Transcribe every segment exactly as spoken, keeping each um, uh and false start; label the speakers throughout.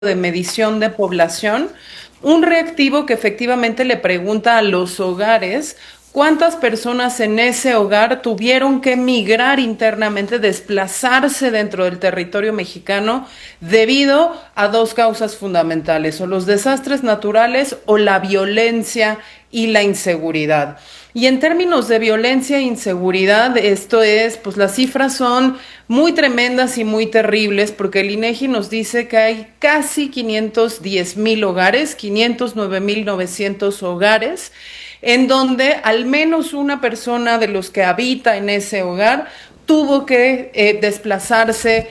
Speaker 1: de medición de población, un reactivo que efectivamente le pregunta a los hogares cuántas personas en ese hogar tuvieron que migrar internamente, desplazarse dentro del territorio mexicano debido a dos causas fundamentales, o los desastres naturales o la violencia y la inseguridad. Y en términos de violencia e inseguridad, esto es, pues las cifras son muy tremendas y muy terribles, porque el INEGI nos dice que hay casi quinientos diez mil hogares, quinientos nueve mil novecientos hogares, en donde al menos una persona de los que habita en ese hogar tuvo que eh, desplazarse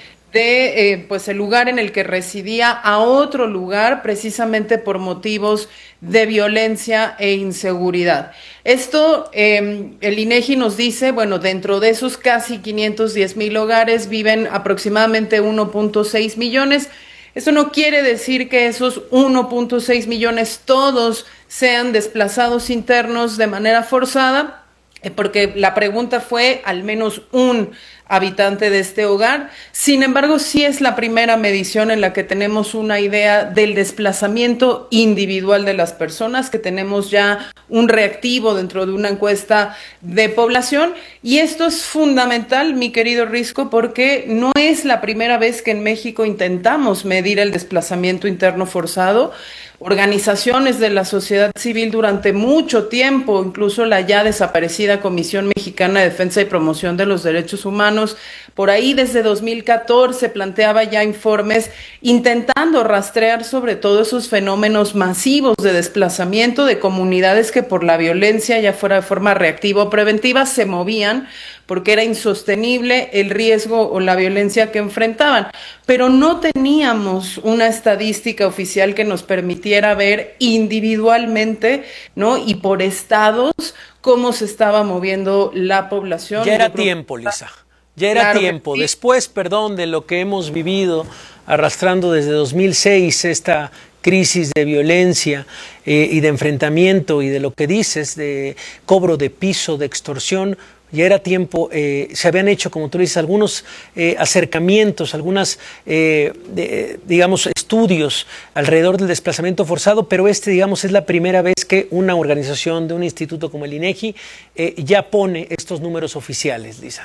Speaker 1: de eh, pues el lugar en el que residía a otro lugar precisamente por motivos de violencia e inseguridad. Esto eh, el INEGI nos dice, bueno, dentro de esos casi quinientos diez mil hogares viven aproximadamente uno punto seis millones. Eso no quiere decir que esos uno punto seis millones todos sean desplazados internos de manera forzada, porque la pregunta fue al menos un habitante de este hogar. Sin embargo, sí es la primera medición en la que tenemos una idea del desplazamiento individual de las personas, que tenemos ya un reactivo dentro de una encuesta de población. Y esto es fundamental, mi querido Risco, porque no es la primera vez que en México intentamos medir el desplazamiento interno forzado. Organizaciones de la sociedad civil durante mucho tiempo, incluso la ya desaparecida Comisión Mexicana de Defensa y Promoción de los Derechos Humanos, por ahí desde dos mil catorce planteaba ya informes intentando rastrear sobre todo esos fenómenos masivos de desplazamiento de comunidades que por la violencia, ya fuera de forma reactiva o preventiva, se movían porque era insostenible el riesgo o la violencia que enfrentaban. Pero no teníamos una estadística oficial que nos permitiera ver individualmente, ¿no? Y por estados cómo se estaba moviendo la población.
Speaker 2: Ya era tiempo, Lisa. Ya era claro tiempo. Sí. Después, perdón, de lo que hemos vivido arrastrando desde dos mil seis, esta crisis de violencia eh, y de enfrentamiento y de lo que dices, de cobro de piso, de extorsión. Ya era tiempo, eh, se habían hecho, como tú dices, algunos eh, acercamientos, algunas, eh, de, digamos, estudios alrededor del desplazamiento forzado, pero este, digamos, es la primera vez que una organización de un instituto como el INEGI eh, ya pone estos números oficiales, Lisa.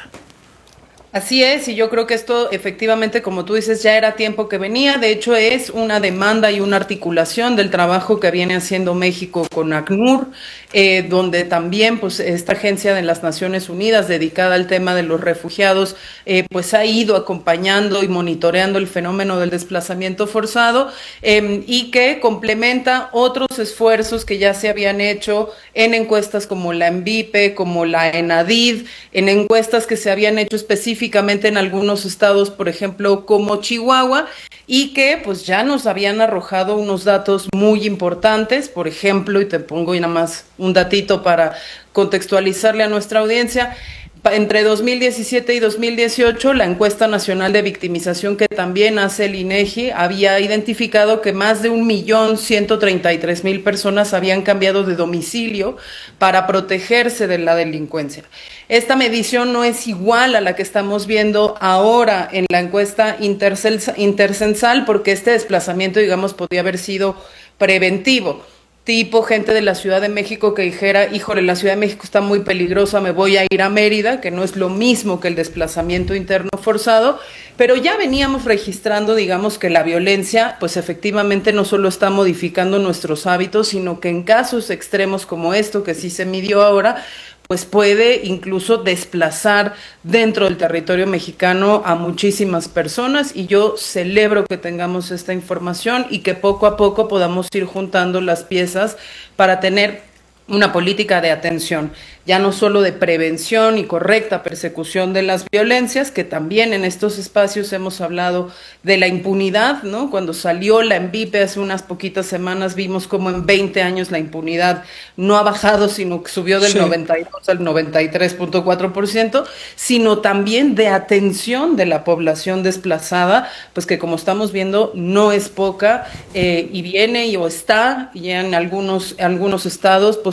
Speaker 1: Así es, y yo creo que esto efectivamente, como tú dices, ya era tiempo que venía. De hecho, es una demanda y una articulación del trabajo que viene haciendo México con ACNUR, eh, donde también pues esta agencia de las Naciones Unidas dedicada al tema de los refugiados, eh, pues ha ido acompañando y monitoreando el fenómeno del desplazamiento forzado, eh, y que complementa otros esfuerzos que ya se habían hecho en encuestas como la ENVIPE, como la ENADID, en encuestas que se habían hecho específicamente en algunos estados, por ejemplo, como Chihuahua, y que pues ya nos habían arrojado unos datos muy importantes. Por ejemplo, y te pongo y nada más un datito para contextualizarle a nuestra audiencia, entre dos mil diecisiete y dos mil dieciocho, la encuesta nacional de victimización que también hace el INEGI había identificado que más de un millón ciento treinta y tres mil personas habían cambiado de domicilio para protegerse de la delincuencia. Esta medición no es igual a la que estamos viendo ahora en la encuesta intercensal, porque este desplazamiento, digamos, podría haber sido preventivo. Tipo gente de la Ciudad de México que dijera, híjole, la Ciudad de México está muy peligrosa, me voy a ir a Mérida, que no es lo mismo que el desplazamiento interno forzado, pero ya veníamos registrando, digamos, que la violencia, pues efectivamente no solo está modificando nuestros hábitos, sino que en casos extremos como esto, que sí se midió ahora, pues puede incluso desplazar dentro del territorio mexicano a muchísimas personas, y yo celebro que tengamos esta información y que poco a poco podamos ir juntando las piezas para tener una política de atención, ya no solo de prevención y correcta persecución de las violencias, que también en estos espacios hemos hablado de la impunidad, ¿no? Cuando salió la ENVIPE hace unas poquitas semanas, vimos como en veinte años la impunidad no ha bajado, sino que subió del sí. noventa y dos al noventa y tres punto cuatro por ciento, sino también de atención de la población desplazada, pues que como estamos viendo no es poca, eh, y viene y o está ya en algunos, algunos estados, pues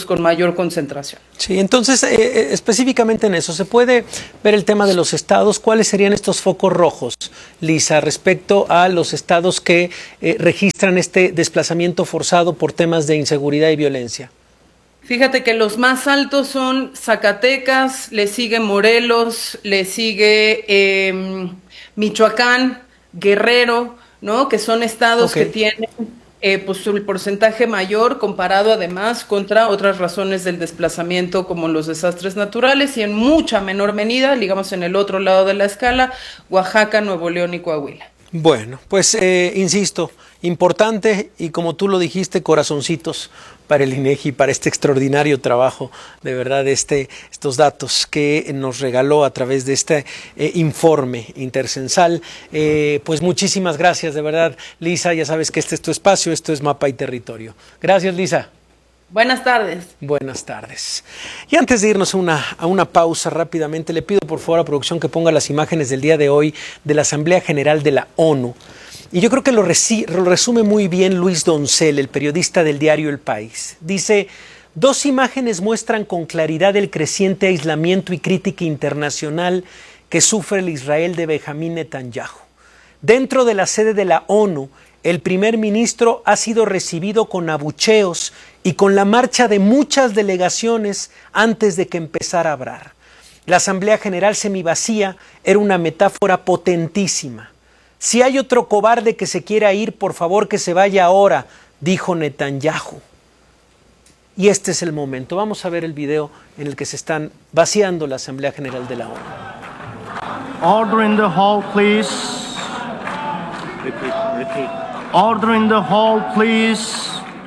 Speaker 1: puntos con mayor concentración.
Speaker 2: Sí, entonces eh, específicamente en eso, ¿se puede ver el tema de los estados? ¿Cuáles serían estos focos rojos, Lisa, respecto a los estados que eh, registran este desplazamiento forzado por temas de inseguridad y violencia?
Speaker 1: Fíjate que los más altos son Zacatecas, le sigue Morelos, le sigue eh, Michoacán, Guerrero, ¿no? Que son estados okay. que tienen eh, pues el porcentaje mayor comparado además contra otras razones del desplazamiento como los desastres naturales y en mucha menor medida, digamos en el otro lado de la escala, Oaxaca, Nuevo León y Coahuila.
Speaker 2: Bueno, pues eh, insisto, importante y como tú lo dijiste, corazoncitos para el INEGI, para este extraordinario trabajo, de verdad, este, estos datos que nos regaló a través de este eh, informe intercensal. Eh, pues muchísimas gracias, de verdad, Lisa, ya sabes que este es tu espacio, esto es Mapa y Territorio. Gracias, Lisa.
Speaker 1: Buenas tardes.
Speaker 2: Buenas tardes. Y antes de irnos a una, a una pausa rápidamente, le pido por favor a producción que ponga las imágenes del día de hoy de la Asamblea General de la ONU. Y yo creo que lo, resi- lo resume muy bien Luis Doncel, el periodista del diario El País. Dice, dos imágenes muestran con claridad el creciente aislamiento y crítica internacional que sufre el Israel de Benjamín Netanyahu. Dentro de la sede de la ONU, el primer ministro ha sido recibido con abucheos y con la marcha de muchas delegaciones antes de que empezara a hablar. La Asamblea General semivacía era una metáfora potentísima. Si hay otro cobarde que se quiera ir, por favor que se vaya ahora, dijo Netanyahu. Y este es el momento. Vamos a ver el video en el que se están vaciando la Asamblea General de la ONU.
Speaker 3: Order in the hall, please.
Speaker 4: Repeat, repeat.
Speaker 3: Order in the hall, please.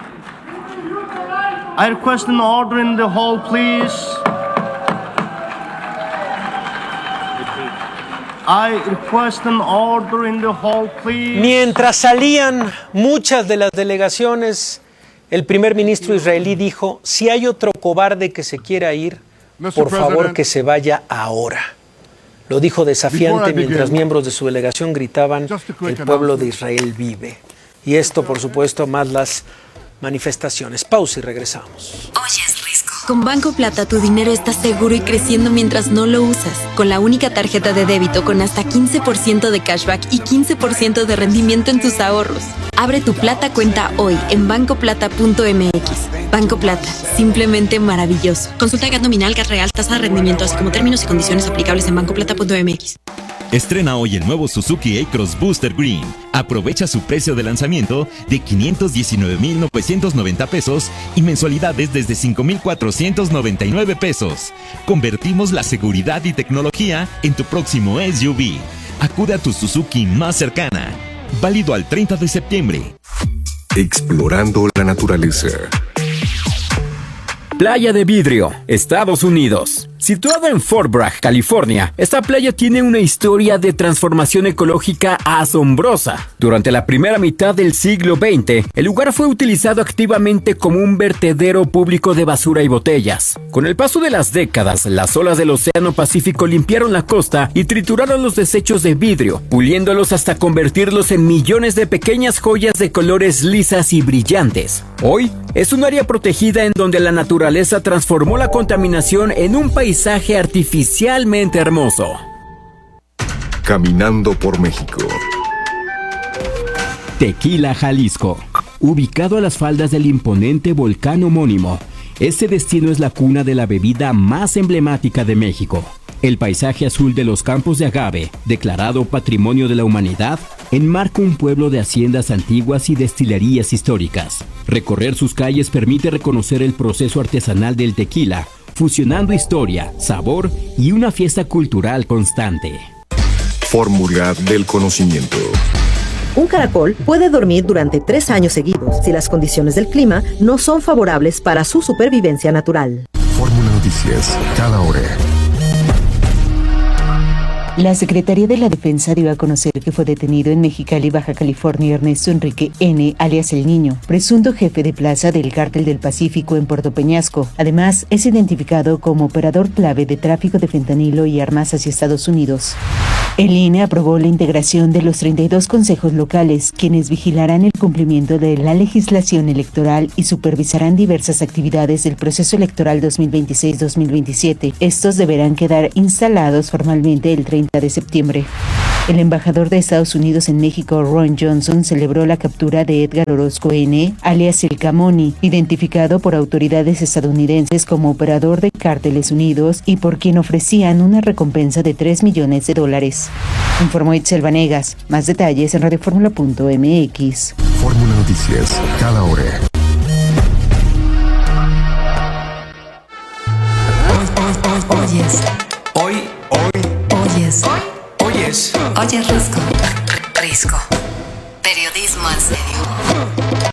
Speaker 3: I request an order in the hall, please. I request an order in the hall, please.
Speaker 2: Mientras salían muchas de las delegaciones, el primer ministro israelí dijo, si hay otro cobarde que se quiera ir, por favor que se vaya ahora. Lo dijo desafiante mientras miembros de su delegación gritaban, el pueblo de Israel vive. Y esto, por supuesto, más las manifestaciones. Pausa y regresamos.
Speaker 5: Oyes, Risco. Con Banco Plata tu dinero está seguro y creciendo mientras no lo usas. Con la única tarjeta de débito con hasta quince por ciento de cashback y quince por ciento de rendimiento en tus ahorros. Abre tu Plata cuenta hoy en banco plata punto m x. Banco Plata, simplemente maravilloso. Consulta G A T nominal, G A T real, tasa de rendimiento, así como términos y condiciones aplicables en banco plata punto m x.
Speaker 6: Estrena hoy el nuevo Suzuki A-Cross Booster Green. Aprovecha su precio de lanzamiento de quinientos diecinueve mil novecientos noventa pesos y mensualidades desde cinco mil cuatrocientos noventa y nueve pesos. Convertimos la seguridad y tecnología en tu próximo S U V. Acude a tu Suzuki más cercana. Válido al treinta de septiembre.
Speaker 7: Explorando la naturaleza.
Speaker 8: Playa de Vidrio, Estados Unidos. Situada en Fort Bragg, California, esta playa tiene una historia de transformación ecológica asombrosa. Durante la primera mitad del siglo veinte, el lugar fue utilizado activamente como un vertedero público de basura y botellas. Con el paso de las décadas, las olas del Océano Pacífico limpiaron la costa y trituraron los desechos de vidrio, puliéndolos hasta convertirlos en millones de pequeñas joyas de colores lisas y brillantes. Hoy, es un área protegida en donde la naturaleza transformó la contaminación en un paisaje artificialmente hermoso.
Speaker 7: Caminando por México.
Speaker 8: Tequila, Jalisco. Ubicado a las faldas del imponente volcán homónimo, este destino es la cuna de la bebida más emblemática de México. El paisaje azul de los campos de agave, declarado Patrimonio de la Humanidad, enmarca un pueblo de haciendas antiguas y destilerías históricas. Recorrer sus calles permite reconocer el proceso artesanal del tequila, fusionando historia, sabor y una fiesta cultural constante.
Speaker 7: Fórmula del conocimiento.
Speaker 9: Un caracol puede dormir durante tres años seguidos si las condiciones del clima no son favorables para su supervivencia natural.
Speaker 7: Fórmula Noticias, cada hora.
Speaker 10: La Secretaría de la Defensa dio a conocer que fue detenido en Mexicali, Baja California, Ernesto Enrique N., alias El Niño, presunto jefe de plaza del Cártel del Pacífico en Puerto Peñasco. Además, es identificado como operador clave de tráfico de fentanilo y armas hacia Estados Unidos. El I N E aprobó la integración de los treinta y dos consejos locales, quienes vigilarán el cumplimiento de la legislación electoral y supervisarán diversas actividades del proceso electoral dos mil veintiséis dos mil veintisiete. Estos deberán quedar instalados formalmente el treinta de septiembre. El embajador de Estados Unidos en México, Ron Johnson, celebró la captura de Edgar Orozco N., alias El Camoni, identificado por autoridades estadounidenses como operador de Cárteles Unidos y por quien ofrecían una recompensa de tres millones de dólares. Informó Itzel Vanegas. Más detalles en radioformula punto m x.
Speaker 7: Fórmula Noticias, cada hora.
Speaker 4: Oyes.
Speaker 2: Hoy, hoy,
Speaker 4: Oyes.
Speaker 2: oyes.
Speaker 4: Oyes Risco. Risco. Periodismo en serio.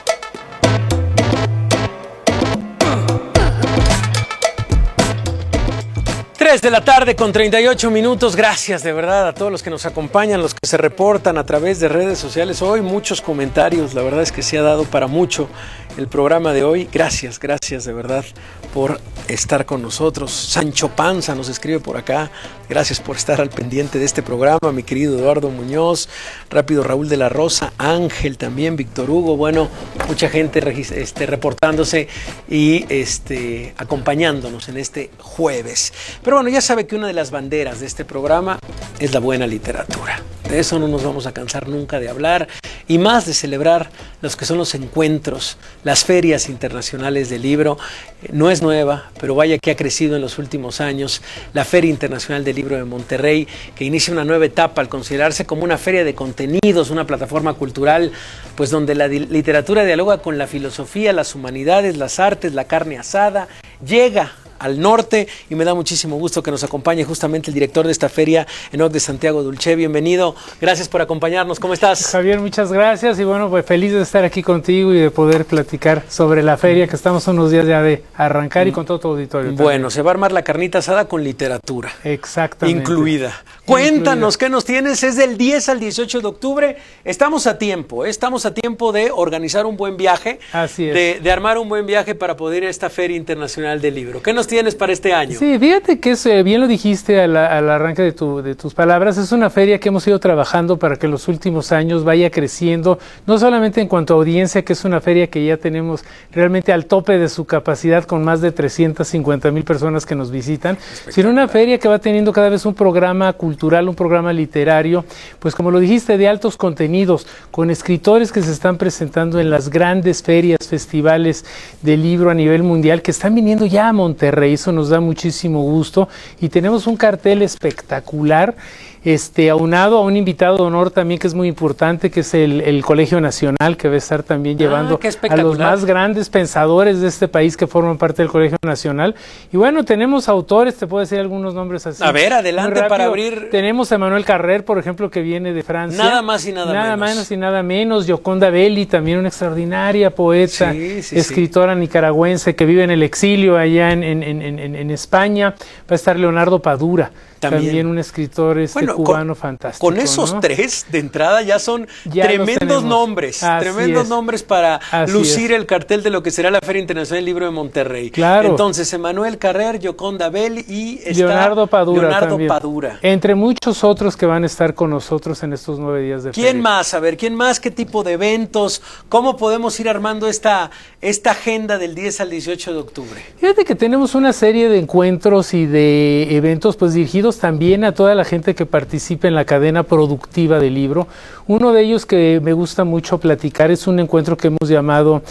Speaker 2: tres de la tarde con treinta y ocho minutos. Gracias de verdad a todos los que nos acompañan, los que se reportan a través de redes sociales. Hoy muchos comentarios, la verdad es que se ha dado para mucho el programa de hoy. Gracias, gracias de verdad por estar con nosotros. Sancho Panza nos escribe por acá. Gracias por estar al pendiente de este programa, mi querido Eduardo Muñoz. Rápido Raúl de la Rosa, Ángel también, Víctor Hugo. Bueno, mucha gente este, reportándose y este, acompañándonos en este jueves. Pero bueno, ya sabe que una de las banderas de este programa es la buena literatura. De eso no nos vamos a cansar nunca de hablar y más de celebrar los que son los encuentros, las ferias internacionales del libro. No es nueva, pero vaya que ha crecido en los últimos años la Feria Internacional del Libro de Monterrey, que inicia una nueva etapa al considerarse como una feria de contenidos, una plataforma cultural, pues donde la literatura dialoga con la filosofía, las humanidades, las artes, la carne asada, llega al norte y me da muchísimo gusto que nos acompañe justamente el director de esta feria, Enoc de Santiago Dulce. Bienvenido, gracias por acompañarnos, ¿cómo estás?
Speaker 11: Javier, muchas gracias y bueno, pues feliz de estar aquí contigo y de poder platicar sobre la feria que estamos unos días ya de arrancar y con todo tu auditorio.
Speaker 2: Bueno,
Speaker 11: también.
Speaker 2: Se va a armar la carnita asada con literatura.
Speaker 11: Exactamente.
Speaker 2: Incluida. Cuéntanos, ¿qué nos tienes? Es del diez al dieciocho de octubre. Estamos a tiempo, ¿eh? Estamos a tiempo de organizar un buen viaje.
Speaker 11: Así es.
Speaker 2: De, de armar un buen viaje para poder ir a esta Feria Internacional del Libro. ¿Qué nos tienes para este año?
Speaker 11: Sí, fíjate que es, eh, bien lo dijiste al, al arranque de, tu, de tus palabras, es una feria que hemos ido trabajando para que en los últimos años vaya creciendo, no solamente en cuanto a audiencia, que es una feria que ya tenemos realmente al tope de su capacidad con más de trescientas cincuenta mil personas que nos visitan, sino una feria que va teniendo cada vez un programa cultural, un programa literario, pues como lo dijiste, de altos contenidos, con escritores que se están presentando en las grandes ferias, festivales de libro a nivel mundial, que están viniendo ya a Monterrey. Eso nos da muchísimo gusto y tenemos un cartel espectacular, este, aunado a un invitado de honor también que es muy importante, que es el, el Colegio Nacional, que va a estar también llevando
Speaker 2: ah,
Speaker 11: a los más grandes pensadores de este país que forman parte del Colegio Nacional. Y bueno, tenemos autores, te puedo decir algunos nombres así.
Speaker 2: A ver, adelante para abrir.
Speaker 11: Tenemos a Emmanuel Carrère, por ejemplo, que viene de Francia.
Speaker 2: Nada más y nada,
Speaker 11: nada
Speaker 2: menos.
Speaker 11: Nada menos y nada menos. Yoconda Belli, también una extraordinaria poeta,
Speaker 2: sí, sí,
Speaker 11: escritora
Speaker 2: sí.
Speaker 11: nicaragüense que vive en el exilio allá en, en, en, en, en España. Va a estar Leonardo Padura. También, también un escritor este bueno, cubano
Speaker 2: con,
Speaker 11: fantástico.
Speaker 2: Con esos
Speaker 11: ¿no?
Speaker 2: tres de entrada ya son ya tremendos nombres,
Speaker 11: Así
Speaker 2: tremendos
Speaker 11: es.
Speaker 2: nombres para
Speaker 11: Así
Speaker 2: lucir
Speaker 11: es.
Speaker 2: el cartel de lo que será la Feria Internacional del Libro de Monterrey.
Speaker 11: Claro.
Speaker 2: Entonces, Emmanuel Carrère, Yoconda Belli y está
Speaker 11: Leonardo Padura.
Speaker 2: Leonardo
Speaker 11: también.
Speaker 2: Padura.
Speaker 11: Entre muchos otros que van a estar con nosotros en estos nueve días de
Speaker 2: ¿Quién
Speaker 11: feria.
Speaker 2: más? A ver, ¿quién más? ¿Qué tipo de eventos? ¿Cómo podemos ir armando esta, esta agenda del diez al dieciocho de octubre?
Speaker 11: Fíjate que tenemos una serie de encuentros y de eventos pues dirigidos también a toda la gente que participe en la cadena productiva del libro. Uno de ellos que me gusta mucho platicar es un encuentro que hemos llamado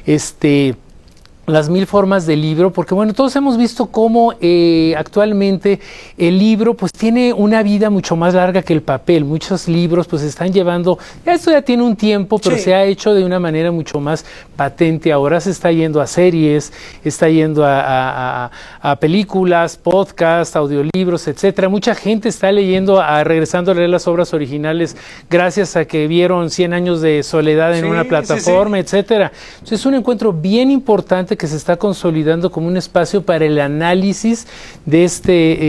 Speaker 11: este las mil formas del libro, porque bueno, todos hemos visto cómo eh, actualmente el libro pues tiene una vida mucho más larga que el papel. Muchos libros pues están llevando, ya esto ya tiene un tiempo, pero sí. se ha hecho de una manera mucho más patente. Ahora se está yendo a series, está yendo a, a, a, a películas, podcasts, audiolibros, etcétera. Mucha gente está leyendo, a, regresando a leer las obras originales gracias a que vieron Cien años de soledad en sí, una plataforma, sí, sí. etcétera. Entonces es un encuentro bien importante importante que se está consolidando como un espacio para el análisis de, este,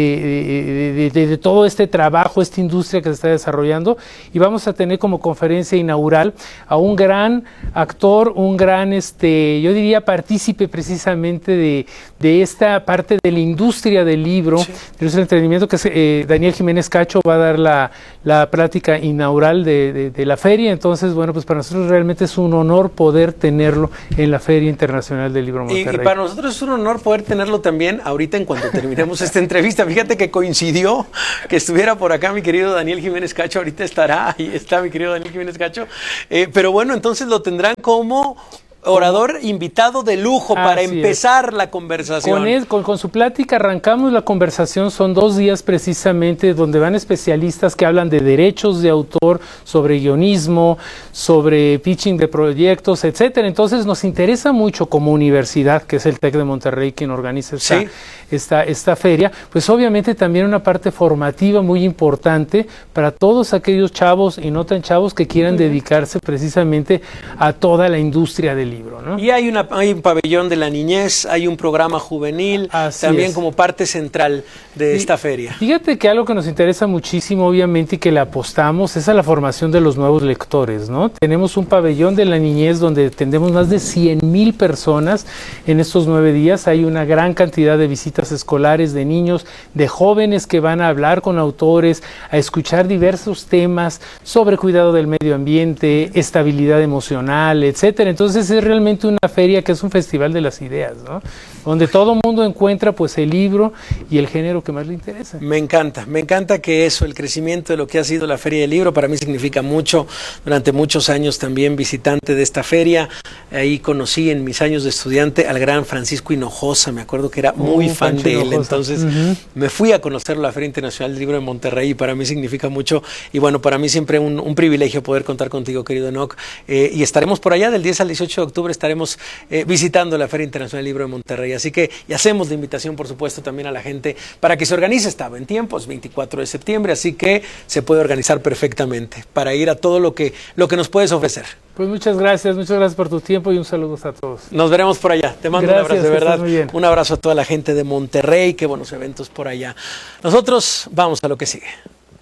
Speaker 11: eh, de, de, de todo este trabajo, esta industria que se está desarrollando, y vamos a tener como conferencia inaugural a un gran actor, un gran, este, yo diría, partícipe precisamente de, de esta parte de la industria del libro, sí. del entretenimiento, que es eh, Daniel Jiménez Cacho, va a dar la, la plática inaugural de, de, de la feria. Entonces, bueno, pues para nosotros realmente es un honor poder tenerlo en la Feria Internacional del Libro Monterrey.
Speaker 2: Y, y para nosotros es un honor poder tenerlo también ahorita en cuanto terminemos esta entrevista. Fíjate que coincidió que estuviera por acá mi querido Daniel Jiménez Cacho, ahorita estará, ahí está mi querido Daniel Jiménez Cacho, eh, pero bueno, entonces lo tendrán como orador invitado de lujo para
Speaker 11: Así
Speaker 2: empezar
Speaker 11: es.
Speaker 2: la conversación.
Speaker 11: Con, él, con, con su plática arrancamos la conversación, son dos días precisamente donde van especialistas que hablan de derechos de autor, sobre guionismo, sobre pitching de proyectos, etcétera. Entonces nos interesa mucho como universidad, que es el TEC de Monterrey quien organiza esta, sí. esta, esta feria, pues obviamente también una parte formativa muy importante para todos aquellos chavos y no tan chavos que quieran dedicarse precisamente a toda la industria del libro. Libro, ¿no?
Speaker 2: Y hay, una, hay un pabellón de la niñez, hay un programa juvenil, Así también es. como parte central de y, esta feria.
Speaker 11: Fíjate que algo que nos interesa muchísimo, obviamente, y que le apostamos, es a la formación de los nuevos lectores, ¿no? Tenemos un pabellón de la niñez donde tendremos más de cien mil personas en estos nueve días. Hay una gran cantidad de visitas escolares de niños, de jóvenes que van a hablar con autores, a escuchar diversos temas sobre cuidado del medio ambiente, estabilidad emocional, etcétera. Entonces es realmente una feria que es un festival de las ideas, ¿no? Donde todo mundo encuentra pues el libro y el género que más le interesa.
Speaker 2: Me encanta, me encanta que eso, el crecimiento de lo que ha sido la Feria del Libro, para mí significa mucho. Durante muchos años también visitante de esta feria, ahí conocí en mis años de estudiante al gran Francisco Hinojosa, me acuerdo que era muy uh, fan Pancho de él, Hinojosa. Entonces uh-huh. me fui a conocer la Feria Internacional del Libro de Monterrey y para mí significa mucho, y bueno, para mí siempre un, un privilegio poder contar contigo, querido Enoch, eh, y estaremos por allá del diez al dieciocho de octubre, estaremos eh, visitando la Feria Internacional del Libro de Monterrey, así que y hacemos la invitación, por supuesto, también a la gente para que se organice. Estaba en tiempos, veinticuatro de septiembre, así que se puede organizar perfectamente para ir a todo lo que, lo que nos puedes ofrecer.
Speaker 11: Pues muchas gracias, muchas gracias por tu tiempo y un saludo a todos.
Speaker 2: Nos veremos por allá, te mando
Speaker 11: gracias,
Speaker 2: un abrazo, de verdad,
Speaker 11: muy bien.
Speaker 2: Un abrazo a toda la gente de Monterrey, qué buenos eventos por allá. Nosotros vamos a lo que sigue.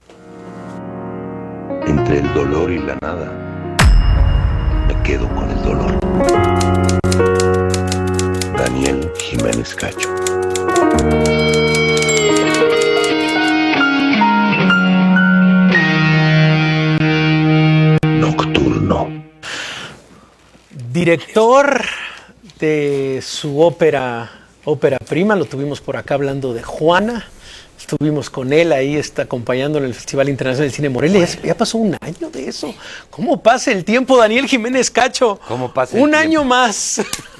Speaker 12: Entre el dolor y la nada, me quedo con el dolor. Daniel Jiménez Cacho. Nocturno.
Speaker 2: Director de su ópera, ópera prima, lo tuvimos por acá hablando de Juana. Estuvimos con él ahí, está acompañando en el Festival Internacional de Cine Morelia. Ya, ya pasó un año de eso. ¿Cómo pasa el tiempo, Daniel Jiménez Cacho?
Speaker 13: ¿Cómo pasa el
Speaker 2: un
Speaker 13: tiempo?
Speaker 2: año más.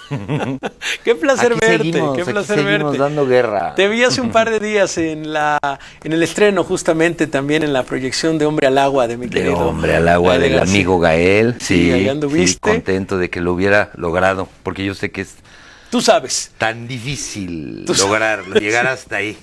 Speaker 2: Qué placer
Speaker 13: aquí
Speaker 2: verte,
Speaker 13: seguimos,
Speaker 2: qué placer
Speaker 13: aquí seguimos
Speaker 2: verte.
Speaker 13: dando guerra.
Speaker 2: Te vi hace un par de días en la en el estreno, justamente también en la proyección de Hombre al Agua de mi
Speaker 13: de
Speaker 2: querido
Speaker 13: Hombre al Agua del
Speaker 2: García.
Speaker 13: amigo Gael. Sí,
Speaker 2: sí, ahí anduviste.
Speaker 13: Sí, contento de que lo hubiera logrado, porque yo sé que es
Speaker 2: Tú sabes.
Speaker 13: Tan difícil
Speaker 2: Tú
Speaker 13: lograrlo,
Speaker 2: sabes.
Speaker 13: llegar hasta ahí.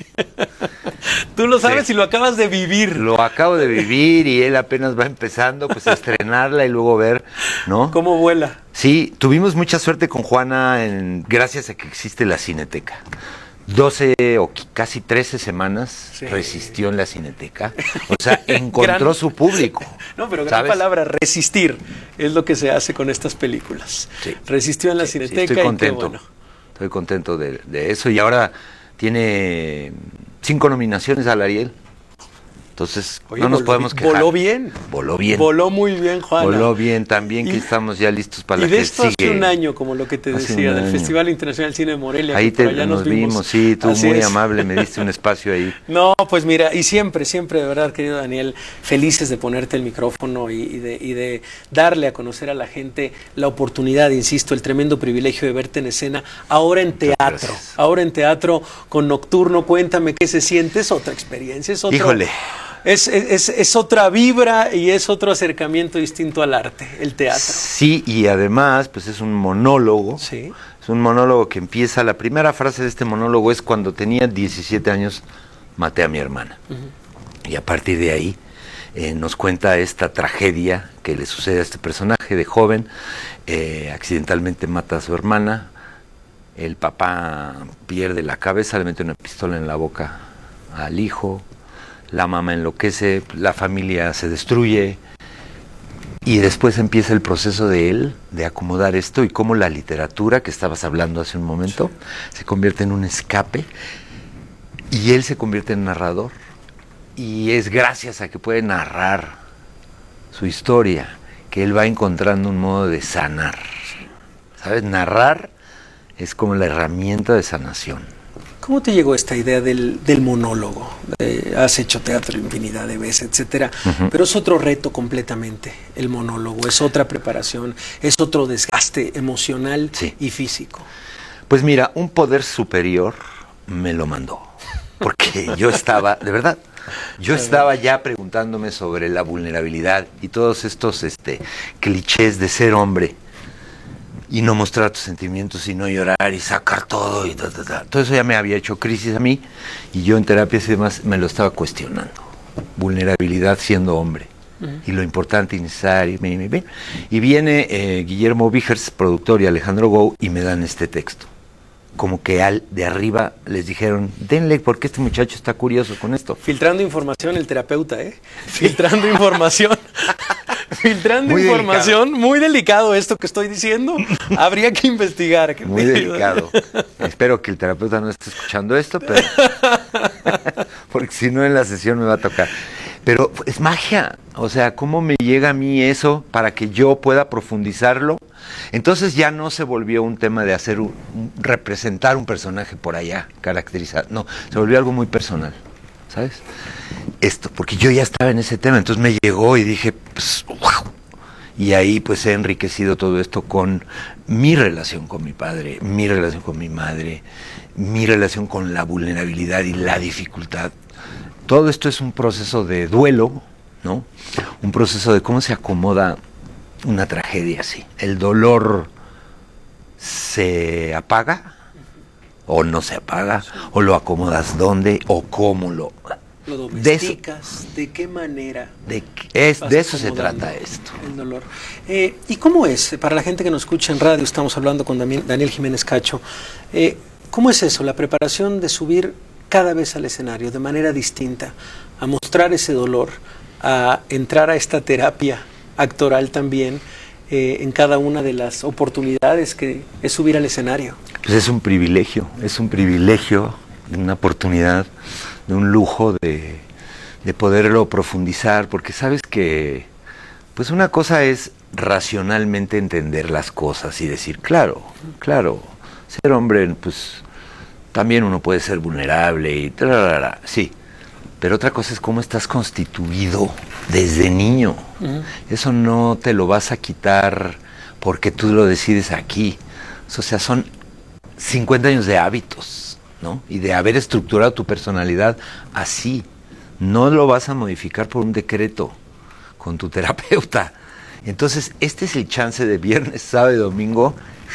Speaker 2: Tú lo sabes
Speaker 13: Sí.
Speaker 2: y lo acabas de vivir.
Speaker 13: Lo acabo de vivir y él apenas va empezando pues a estrenarla y luego ver, ¿no?
Speaker 2: ¿Cómo vuela?
Speaker 13: Sí, tuvimos mucha suerte con Juana en, gracias a que existe la Cineteca. doce o casi trece semanas sí. resistió en la Cineteca. O sea, encontró
Speaker 2: gran,
Speaker 13: su público.
Speaker 2: No, pero gran
Speaker 13: ¿sabes?
Speaker 2: palabra, resistir, es lo que se hace con estas películas.
Speaker 13: Sí.
Speaker 2: Resistió en la
Speaker 13: sí,
Speaker 2: Cineteca
Speaker 13: sí, estoy contento,
Speaker 2: y qué bueno.
Speaker 13: Estoy contento de, de eso. Y ahora tiene cinco nominaciones al Ariel. Entonces,
Speaker 2: Oye,
Speaker 13: no nos
Speaker 2: voló,
Speaker 13: podemos quejar.
Speaker 2: Voló bien.
Speaker 13: Voló bien.
Speaker 2: Voló muy bien, Juana.
Speaker 13: Voló bien también,
Speaker 2: y,
Speaker 13: que estamos ya listos para
Speaker 2: y
Speaker 13: la
Speaker 2: de
Speaker 13: que
Speaker 2: esto
Speaker 13: sigue.
Speaker 2: hace un año, como lo que te
Speaker 13: Hace
Speaker 2: decía, del
Speaker 13: año.
Speaker 2: Festival Internacional de Cine de Morelia.
Speaker 13: Ahí
Speaker 2: que
Speaker 13: te,
Speaker 2: por allá
Speaker 13: nos,
Speaker 2: nos
Speaker 13: vimos.
Speaker 2: vimos,
Speaker 13: sí, tú
Speaker 2: Así
Speaker 13: muy
Speaker 2: es.
Speaker 13: amable, me diste un espacio ahí.
Speaker 2: No, pues mira, y siempre, siempre, de verdad, querido Daniel, felices de ponerte el micrófono y, y, de, y de darle a conocer a la gente la oportunidad, insisto, el tremendo privilegio de verte en escena, ahora en teatro, ahora en teatro con Nocturno. Cuéntame qué se siente, es otra experiencia, es otro...
Speaker 13: Híjole.
Speaker 2: Es, es, es otra vibra y es otro acercamiento distinto al arte, el teatro.
Speaker 13: Sí, y además, pues es un monólogo.
Speaker 2: Sí.
Speaker 13: Es un monólogo que empieza, la primera frase de este monólogo es: cuando tenía diecisiete años, maté a mi hermana. Uh-huh. Y a partir de ahí eh, nos cuenta esta tragedia que le sucede a este personaje de joven. Eh, accidentalmente mata a su hermana. el papá pierde la cabeza, le mete una pistola en la boca al hijo, la mamá enloquece, la familia se destruye, y después empieza el proceso de él de acomodar esto, y cómo la literatura, que estabas hablando hace un momento, sí, se convierte en un escape, y él se convierte en narrador, y es gracias a que puede narrar su historia que él va encontrando un modo de sanar. ¿Sabes? Narrar es como la herramienta de sanación.
Speaker 2: ¿Cómo te llegó esta idea del, del monólogo? Eh, has hecho teatro infinidad de veces, etcétera, uh-huh. pero es otro reto completamente, el monólogo, es otra preparación, es otro desgaste emocional sí. y físico.
Speaker 13: Pues mira, un poder superior me lo mandó, porque yo estaba, de verdad, yo estaba ya preguntándome sobre la vulnerabilidad y todos estos este, clichés de ser hombre, y no mostrar tus sentimientos y no llorar y sacar todo y ta, ta, ta. Todo eso ya me había hecho crisis a mí, y yo en terapias y demás me lo estaba cuestionando. Vulnerabilidad siendo hombre, uh-huh. y lo importante y necesario. Y viene eh, Guillermo Vigers, productor, y Alejandro Gou, y me dan este texto. Como que al de arriba les dijeron, denle, porque este muchacho está curioso con esto.
Speaker 2: Filtrando información el terapeuta, ¿eh? Filtrando información. Filtrando muy información, delicado. Muy delicado esto que estoy diciendo. Habría que investigar. Que
Speaker 13: muy delicado. Espero que el terapeuta no esté escuchando esto, pero porque si no en la sesión me va a tocar. Pero es magia. O sea, ¿cómo me llega a mí eso para que yo pueda profundizarlo? Entonces ya no se volvió un tema de hacer un, un, representar un personaje por allá, caracterizar. No, se volvió algo muy personal, ¿sabes? Esto, porque yo ya estaba en ese tema, entonces me llegó y dije, pues, wow. Y ahí pues he enriquecido todo esto con mi relación con mi padre, mi relación con mi madre, mi relación con la vulnerabilidad y la dificultad. Todo esto es un proceso de duelo, ¿no? Un proceso de cómo se acomoda una tragedia así. El dolor se apaga o no se apaga, o lo acomodas dónde o cómo lo...
Speaker 2: ¿Lo domesticas? ¿De, ¿De qué manera?
Speaker 13: De, es, de eso se trata esto.
Speaker 2: El dolor. Eh, ¿Y cómo es? Para la gente que nos escucha en radio, estamos hablando con Daniel, Daniel Jiménez Cacho. Eh, ¿Cómo es eso? La preparación de subir cada vez al escenario de manera distinta, a mostrar ese dolor, a entrar a esta terapia actoral también, eh, en cada una de las oportunidades que es subir al escenario.
Speaker 13: Pues es un privilegio, es un privilegio, una oportunidad, de un lujo de, de poderlo profundizar, porque sabes que, pues una cosa es racionalmente entender las cosas y decir, claro, claro, ser hombre, pues también uno puede ser vulnerable y tal, sí, pero otra cosa es cómo estás constituido desde niño. Uh-huh. Eso no te lo vas a quitar porque tú lo decides aquí. O sea, son cincuenta años de hábitos, ¿no? Y de haber estructurado tu personalidad así. No lo vas a modificar por un decreto con tu terapeuta. Entonces, este es el chance de viernes, sábado y domingo.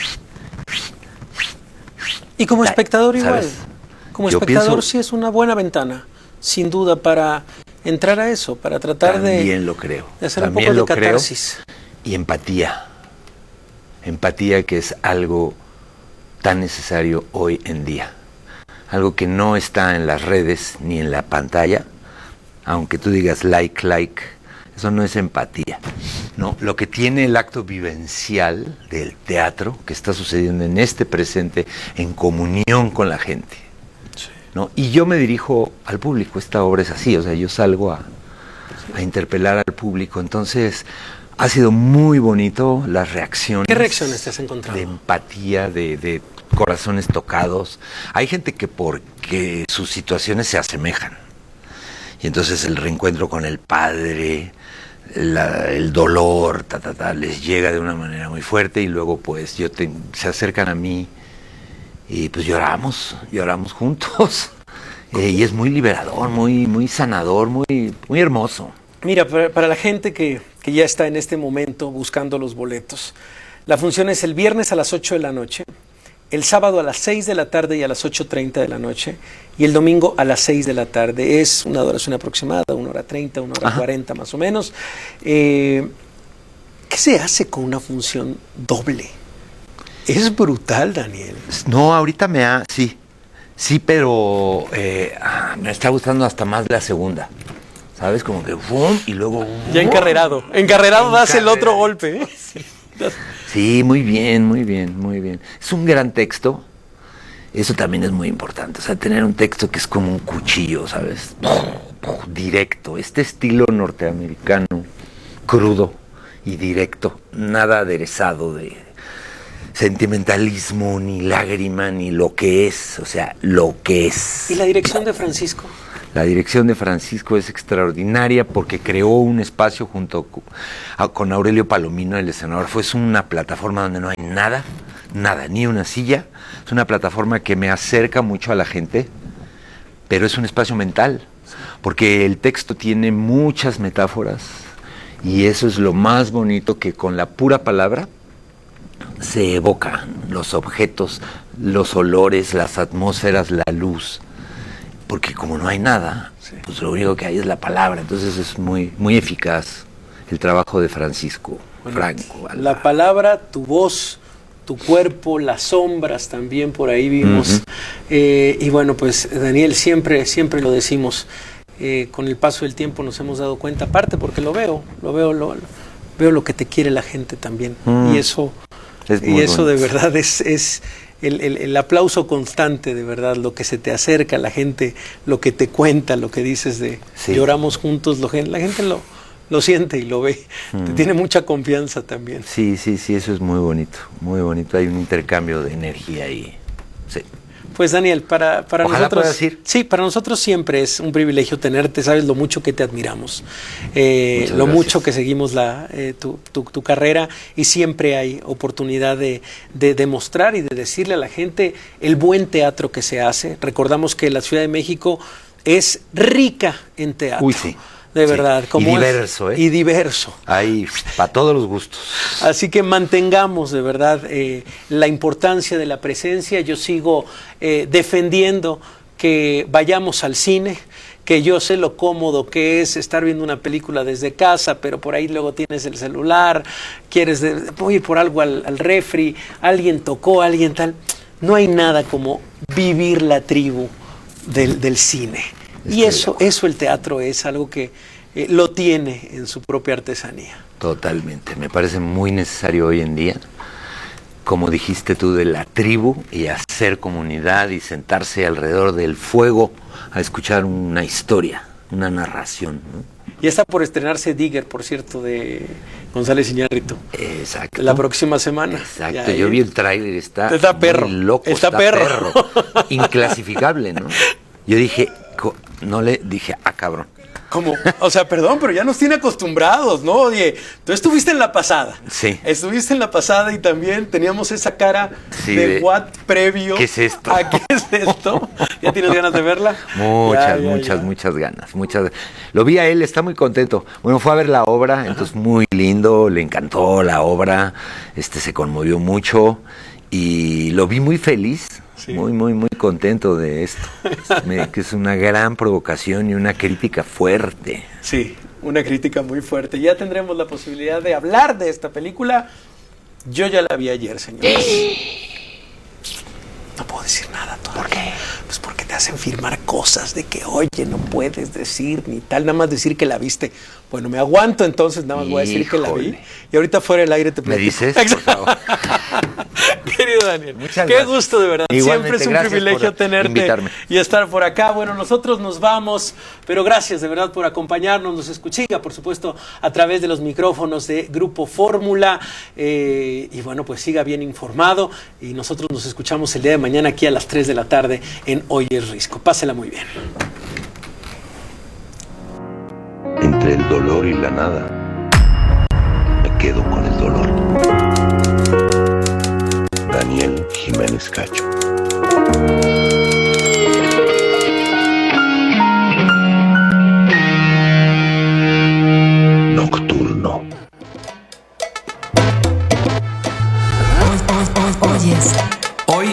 Speaker 2: Y como espectador igual.
Speaker 13: ¿Sabes?
Speaker 2: Como
Speaker 13: Yo
Speaker 2: espectador
Speaker 13: pienso,
Speaker 2: sí es una buena ventana, sin duda, para entrar a eso, para tratar de,
Speaker 13: también lo creo.
Speaker 2: de hacer
Speaker 13: También
Speaker 2: un
Speaker 13: lo
Speaker 2: poco de catarsis.
Speaker 13: Creo. Y empatía. Empatía, que es algo tan necesario hoy en día. Algo que no está en las redes ni en la pantalla, aunque tú digas like, like, eso no es empatía. No, lo que tiene el acto vivencial del teatro, que está sucediendo en este presente, en comunión con la gente. Sí. ¿No? Y yo me dirijo al público, esta obra es así, o sea, yo salgo a, a interpelar al público, entonces ha sido muy bonito las reacciones.
Speaker 2: ¿Qué reacciones te has encontrado?
Speaker 13: De empatía, de, de corazones tocados. Hay gente que porque sus situaciones se asemejan, y entonces el reencuentro con el padre, la, el dolor, ta, ta, ta, les llega de una manera muy fuerte, y luego pues yo te, se acercan a mí y pues lloramos, lloramos juntos. Eh, y es muy liberador, muy, muy sanador, muy, muy hermoso.
Speaker 2: Mira, para, para la gente que, que ya está en este momento buscando los boletos, la función es el viernes a las ocho de la noche, el sábado a las seis de la tarde y a las ocho treinta de la noche, y el domingo a las seis de la tarde. Es una duración aproximada, una hora treinta, una hora cuarenta más o menos. Eh, ¿Qué se hace con una función doble? Es brutal, Daniel.
Speaker 13: No, ahorita me ha... Sí, sí, pero eh, me está gustando hasta más la segunda. ¿Sabes? Como que ¡bum! Y luego...
Speaker 2: Ya encarrerado. Encarrerado das el otro golpe. ¿eh?
Speaker 13: Sí, muy bien, muy bien, muy bien. Es un gran texto. Eso también es muy importante. O sea, tener un texto que es como un cuchillo, ¿sabes? Directo. Este estilo norteamericano, crudo y directo. Nada aderezado de sentimentalismo, ni lágrima, ni lo que es. O sea, lo que es.
Speaker 2: ¿Y la dirección de Francisco?
Speaker 13: La dirección de Francisco es extraordinaria porque creó un espacio junto con Aurelio Palomino, el escenógrafo. Es una plataforma donde no hay nada, nada, ni una silla. Es una plataforma que me acerca mucho a la gente, pero es un espacio mental, porque el texto tiene muchas metáforas y eso es lo más bonito, que con la pura palabra se evocan los objetos, los olores, las atmósferas, la luz. Porque como no hay nada, sí, pues lo único que hay es la palabra. Entonces es muy, muy eficaz el trabajo de Francisco bueno, Franco.
Speaker 2: Alba. La palabra, tu voz, tu cuerpo, las sombras también por ahí vimos. Uh-huh. eh, y bueno, pues Daniel, siempre, siempre lo decimos, eh, con el paso del tiempo nos hemos dado cuenta, aparte porque lo veo, lo veo, lo, lo veo lo que te quiere la gente también. Uh-huh. Y eso,
Speaker 13: es
Speaker 2: y eso de verdad es... es El, el, el aplauso constante, de verdad, lo que se te acerca, la gente, lo que te cuenta, lo que dices de sí. lloramos juntos, lo, la gente lo, lo siente y lo ve, mm. te tiene mucha confianza también.
Speaker 13: Sí, sí, sí, eso es muy bonito, muy bonito, hay un intercambio de energía ahí. Sí.
Speaker 2: Pues Daniel, para, para
Speaker 13: Ojalá
Speaker 2: nosotros
Speaker 13: puedas ir.
Speaker 2: Sí, para nosotros siempre es un privilegio tenerte, sabes lo mucho que te admiramos, eh, lo
Speaker 13: gracias.
Speaker 2: mucho que seguimos la, eh, tu, tu, tu carrera, y siempre hay oportunidad de, de demostrar y de decirle a la gente el buen teatro que se hace. Recordamos que la Ciudad de México es rica en teatro.
Speaker 13: Uy, sí.
Speaker 2: De verdad.
Speaker 13: Sí.
Speaker 2: Como
Speaker 13: y diverso,
Speaker 2: es,
Speaker 13: ¿eh?
Speaker 2: Y diverso.
Speaker 13: Hay para todos los gustos.
Speaker 2: Así que mantengamos de verdad eh, la importancia de la presencia. Yo sigo eh, defendiendo que vayamos al cine, que yo sé lo cómodo que es estar viendo una película desde casa, pero por ahí luego tienes el celular, quieres, de, voy a ir por algo al, al refri, alguien tocó, alguien tal. No hay nada como vivir la tribu del, del cine. Y eso, eso el teatro es algo que eh, lo tiene en su propia artesanía.
Speaker 13: Totalmente, me parece muy necesario hoy en día, como dijiste tú, de la tribu, y hacer comunidad y sentarse alrededor del fuego a escuchar una historia, una narración, ¿no?
Speaker 2: Y está por estrenarse Digger, por cierto, de González Iñárritu.
Speaker 13: Exacto.
Speaker 2: La próxima semana.
Speaker 13: Exacto,
Speaker 2: ya,
Speaker 13: yo
Speaker 2: eh.
Speaker 13: vi el tráiler, está,
Speaker 2: está perro.
Speaker 13: Muy loco,
Speaker 2: está,
Speaker 13: está
Speaker 2: perro.
Speaker 13: perro. Inclasificable, ¿no? Yo dije, no le dije, ah, cabrón.
Speaker 2: Como, o sea, perdón, pero ya nos tiene acostumbrados, ¿no? Oye, tú estuviste en la pasada.
Speaker 13: Sí.
Speaker 2: Estuviste en la pasada y también teníamos esa cara
Speaker 13: sí,
Speaker 2: de,
Speaker 13: de
Speaker 2: what previo.
Speaker 13: ¿Qué es esto?
Speaker 2: ¿A qué es esto? ¿Ya tienes ganas de verla?
Speaker 13: Muchas,
Speaker 2: ya, ya,
Speaker 13: muchas,
Speaker 2: ya.
Speaker 13: muchas ganas. Muchas. Lo vi a él, está muy contento. Bueno, fue a ver la obra, Ajá. entonces muy lindo, le encantó la obra, este se conmovió mucho y lo vi muy feliz. Sí. Muy, muy, muy contento de esto. Me, que es una gran provocación y una crítica fuerte.
Speaker 2: Sí, una crítica muy fuerte. Ya tendremos la posibilidad de hablar de esta película. Yo ya la vi ayer, señores. No puedo decir nada todavía. ¿Por qué? Pues porque te hacen firmar cosas de que, oye, no puedes decir ni tal, nada más decir que la viste. Bueno, me aguanto, entonces nada más voy a decir que la vi. Y ahorita fuera del aire te platico.
Speaker 13: ¿Me dices? Por favor.
Speaker 2: Querido Daniel,
Speaker 13: muchas
Speaker 2: qué
Speaker 13: gracias.
Speaker 2: Gusto de verdad.
Speaker 13: Igualmente,
Speaker 2: siempre es un privilegio tenerte
Speaker 13: invitarme.
Speaker 2: Y estar por acá. Bueno, nosotros nos vamos, pero gracias de verdad por acompañarnos. Nos escucha, por supuesto, a través de los micrófonos de Grupo Fórmula. Eh, y bueno, pues siga bien informado. Y nosotros nos escuchamos el día de mañana aquí a las tres de la tarde en Hoy es Risco. Pásela muy bien.
Speaker 12: Entre el dolor y la nada, me quedo con el dolor. Daniel Jiménez Cacho. Nocturno.
Speaker 4: Hoy, hoy, hoy, hoy es